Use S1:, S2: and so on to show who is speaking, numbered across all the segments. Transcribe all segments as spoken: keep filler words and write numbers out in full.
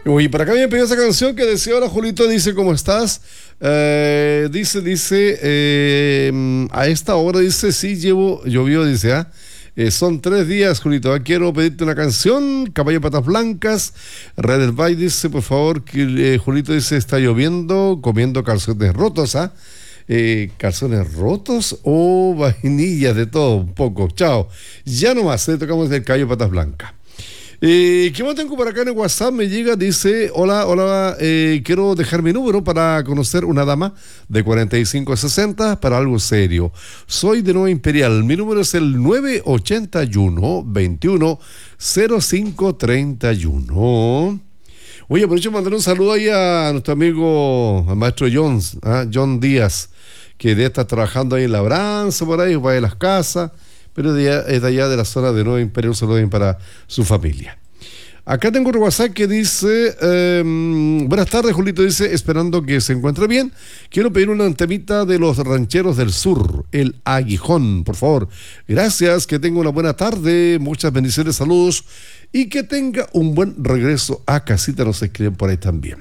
S1: Oye, para acá me pidió esa canción que decía, hola Julito, dice, ¿cómo estás? Eh, dice, dice, eh, a esta hora dice, sí, llevo, llovió, dice, ah, eh, son tres días, Julito, ah, quiero pedirte una canción, Caballo Patas Blancas, Red del Valle dice, por favor, que, eh, Julito dice, está lloviendo, comiendo calzones rotos, ah, eh, calzones rotos o vainillas, de todo, un poco, chao, ya nomás, le tocamos el Caballo Patas Blancas. Eh, ¿Qué más tengo por acá en el WhatsApp? Me llega, dice, hola, hola, eh, quiero dejar mi número para conocer una dama de cuarenta y cinco a sesenta para algo serio. Soy de Nueva Imperial, mi número es el nueve ochenta y uno, veintiuno, cero cinco treinta y uno. Oye, aprovecho de mandar un saludo ahí a nuestro amigo, al maestro John, ¿ah? John Díaz, que debe estar trabajando ahí en Labranza, por ahí, va de las casas, pero de allá, es de allá de la zona de Nueva Imperio, un saludo para su familia. Acá tengo un WhatsApp que dice, eh, buenas tardes, Julito, dice, esperando que se encuentre bien, quiero pedir una temita de los rancheros del sur, el aguijón, por favor. Gracias, que tenga una buena tarde, muchas bendiciones, saludos, y que tenga un buen regreso a casita, nos escriben por ahí también.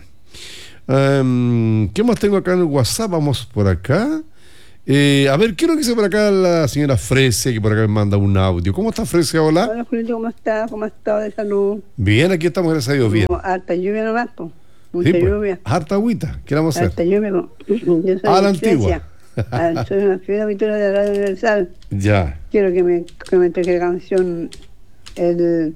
S1: Um, ¿Qué más tengo acá en el WhatsApp? Vamos por acá. Eh, a ver, quiero que sea por acá la señora Fresia, que por acá me manda un audio. ¿Cómo está, Fresia? Hola.
S2: Hola, Julito, ¿cómo estás? ¿Cómo estás de salud?
S1: Bien, aquí estamos, gracias a Dios, bien.
S2: No, harta lluvia nomás, po. Mucha
S1: Sí, pues,
S2: lluvia.
S1: harta agüita, ¿qué vamos a hacer?
S2: Harta lluvia, po. Yo soy
S1: A la
S2: Fresia.
S1: antigua.
S2: Ah, soy una fiel auditora de Radio Universal.
S1: Ya.
S2: Quiero que me, que me entregue la canción el,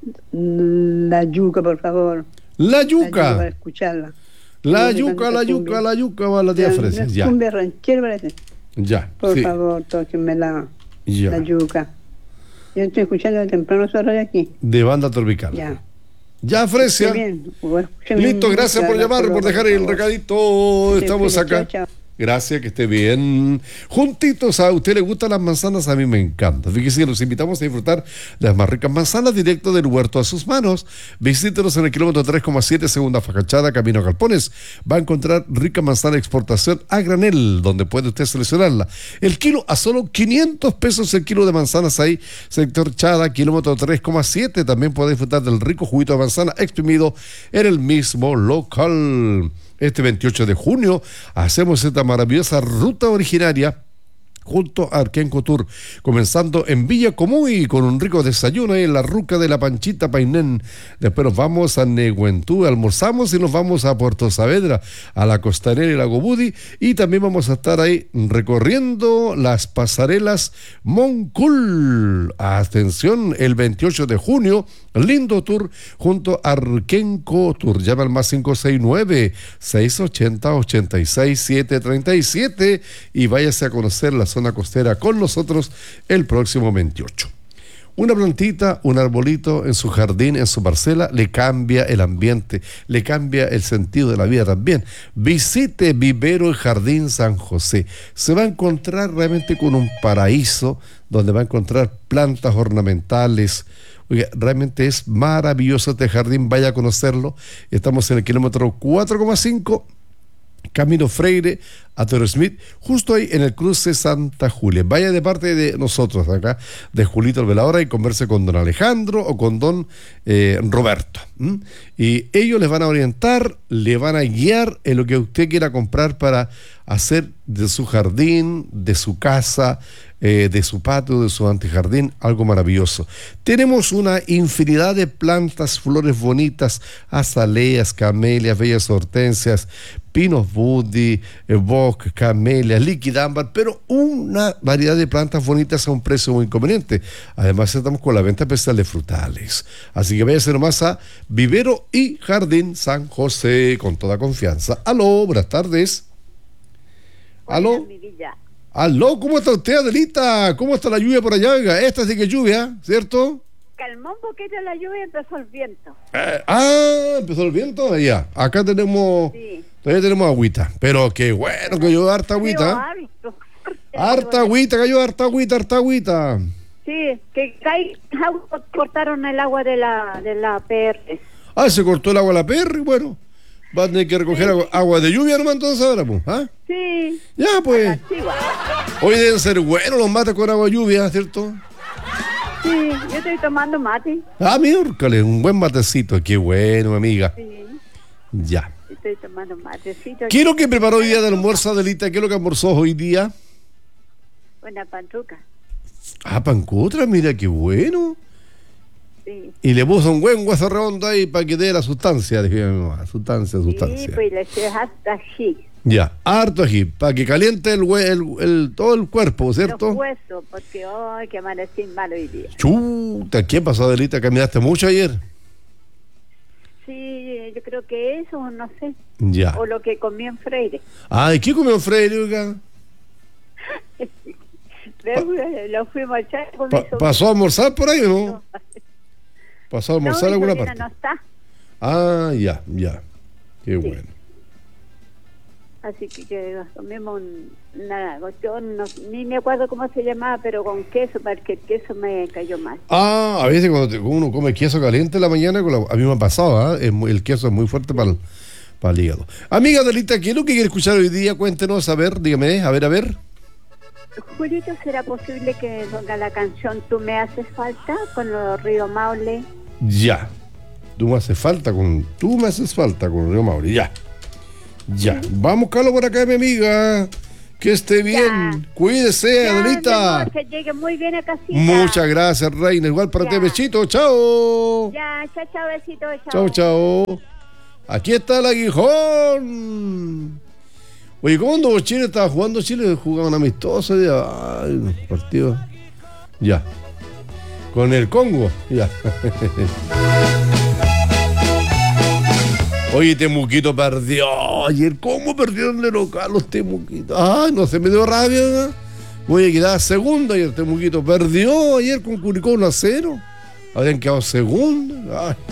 S2: La Yuca, por favor.
S1: La
S2: La yuca
S1: yuca.
S2: para escucharla.
S1: La
S2: No se
S1: yuca,
S2: canta
S1: la
S2: cumbia.
S1: yuca, la yuca, va la tía
S2: No,
S1: Fresia.
S2: no es
S1: Ya.
S2: cumbia ranchera, parece.
S1: Ya.
S2: Por
S1: Sí.
S2: favor, tóquenme la,
S1: Ya.
S2: la yuca. Yo estoy escuchando de temprano su radio aquí.
S1: De banda tropical.
S2: Ya.
S1: Ya, Fresia.
S2: Qué bien. Bueno, escúchame
S1: Listo,
S2: mucho,
S1: gracias por
S2: Ana,
S1: llamar, por
S2: favor,
S1: dejar el
S2: favor.
S1: recadito.
S2: Sí,
S1: Estamos
S2: chao,
S1: acá.
S2: chao.
S1: Gracias, que esté bien. Juntitos, ¿a usted le gustan las manzanas? A mí me encanta. Fíjese que los invitamos a disfrutar de las más ricas manzanas directo del huerto a sus manos. Visítenos en el kilómetro tres coma siete, segunda fachada, Camino a Galpones. Va a encontrar rica manzana de exportación a granel, donde puede usted seleccionarla. El kilo a solo quinientos pesos el kilo de manzanas ahí, sector Chada, kilómetro tres coma siete. También puede disfrutar del rico juguito de manzana exprimido en el mismo local. Este veintiocho de junio hacemos esta maravillosa ruta originaria junto a Arquenco Tour, comenzando en Villa Comuy con un rico desayuno ahí en la ruca de la Panchita Painén. Después nos vamos a Nehuentú, almorzamos y nos vamos a Puerto Saavedra, a la Costanera y Lago Budi, y también vamos a estar ahí recorriendo las pasarelas Moncul. Atención, el veintiocho de junio, lindo tour junto a Arquenco Tour. Llama al más cinco seis nueve, seis ochenta, ochenta y seis, setecientos treinta y siete y váyase a conocer la zona costera con nosotros el próximo veintiocho. Una plantita, un arbolito en su jardín, en su parcela, le cambia el ambiente, le cambia el sentido de la vida también. Visite Vivero el Jardín San José. Se va a encontrar realmente con un paraíso donde va a encontrar plantas ornamentales. Oiga, realmente es maravilloso este jardín, vaya a conocerlo. Estamos en el kilómetro cuatro coma cinco, Camino Freire a Toro Smith, justo ahí en el cruce Santa Julia. Vaya de parte de nosotros acá, de Julito el Veladora, y converse con don Alejandro o con don eh, Roberto. ¿Mm? Y ellos les van a orientar, le van a guiar en lo que usted quiera comprar para hacer de su jardín, de su casa, eh, de su patio, de su antejardín, algo maravilloso. Tenemos una infinidad de plantas, flores bonitas, azaleas, camelias, bellas hortensias, pinos budi, eh, bosque, camelias, liquidámbar, pero una variedad de plantas bonitas a un precio muy conveniente. Además, estamos con la venta especial de frutales. Así que váyase nomás a Vivero y Jardín San José con toda confianza. Aló, buenas tardes. Aló.
S3: Hola, mi villa.
S1: Aló, ¿cómo está usted, Adelita? ¿Cómo está la lluvia por allá? Oiga, esta sí que es lluvia, ¿cierto?
S3: Calmó un poquito la lluvia y empezó el viento.
S1: Eh, ah, empezó el viento. Ya, acá tenemos,
S3: Sí.
S1: todavía tenemos agüita, pero qué bueno que cayó harta agüita.
S3: Digo, hábito.
S1: Harta agüita, cayó harta agüita, harta agüita.
S3: Sí, que cae, cortaron el agua de la de la P R.
S1: Ah, se cortó el agua a la perra y bueno, va a tener que recoger agua, agua de lluvia nomás entonces ahora, pues. ¿Ah?
S3: Sí.
S1: Ya, pues.
S3: Antigua.
S1: Hoy deben ser buenos los mates con agua de lluvia, ¿cierto?
S3: Sí, yo estoy tomando mate.
S1: Ah, miércoles, un buen matecito, qué bueno, amiga.
S3: Sí.
S1: Ya.
S3: Estoy tomando matecito.
S1: ¿Qué es lo que preparó hoy día de almuerzo, Adelita? ¿Qué es lo que almorzó hoy día?
S3: Una pantruca.
S1: Ah, pancutra, mira qué bueno.
S3: Sí.
S1: Y le puso un buen hueso redondo ahí para que dé la sustancia, dije mi mamá. Sustancia, sustancia.
S3: Sí, pues le eché hasta ají.
S1: Ya, harto ají, para que caliente el, hue- el, el- todo el cuerpo, ¿cierto?
S3: Los huesos, porque hoy que amanecí mal hoy día.
S1: Chuta, ¿qué pasó, Adelita? ¿Caminaste mucho ayer?
S3: Sí, yo creo que eso, no sé.
S1: Ya.
S3: O lo que comí en Freire.
S1: Ay, ¿qué comió Freire, oiga?
S3: Luego lo fuimos a echar con
S1: Pa-
S3: mi sobrino.
S1: ¿Pasó a almorzar por ahí o no? ¿Pasó a
S3: No,
S1: almorzar
S3: mi
S1: en alguna
S3: sobrina
S1: parte?
S3: no está.
S1: Ah, ya, ya. Qué bueno.
S3: Así que, que nos comimos un- una cuestión, no- ni me acuerdo cómo se llamaba, pero con queso, porque el queso me cayó mal.
S1: Ah, a veces cuando te- uno come queso caliente en la mañana, con la- a mí me ha pasado, ¿ah? Es muy- el queso es muy fuerte para el, para el hígado. Amiga Adelita, ¿qué es lo que quiere escuchar hoy día? Cuéntenos, a ver, dígame, a ver, a ver.
S3: Julito, ¿será posible que ponga la canción Tú me haces falta con los Río Maule?
S1: Ya. Tú me haces falta con. Tú me haces falta con Río Mauri. Ya. Ya. Vamos, Carlos, por acá, mi amiga. Que esté bien.
S3: Ya.
S1: Cuídese,
S3: Ya, mi
S1: Adelita.
S3: amor, que llegue muy bien a casita.
S1: Muchas gracias, Reina. Igual para
S3: Ya.
S1: ti, besito. Chao.
S3: Ya, chao, chao, besito,
S1: Chao,
S3: chao.
S1: chao. Aquí está el aguijón. Oye, ¿cómo andó Chile? Estaba jugando Chile, jugaban amistosos. Ay, unos partidos. Ya. Con el Congo. Ya. Oye, Temuquito perdió. Ayer, ¿cómo perdieron de local los Temuquitos? Ay, no se me dio rabia. Voy a quedar segundo ayer. Temuquito perdió ayer con Curicó uno a cero. Habían quedado segundo. Ay.